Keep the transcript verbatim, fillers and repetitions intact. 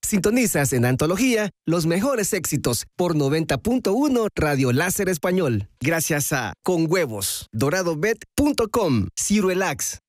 Sintonizas en Antología los mejores éxitos por noventa punto uno Radio Láser Español. Gracias a Con Huevos, doradobet punto com, Cirelax,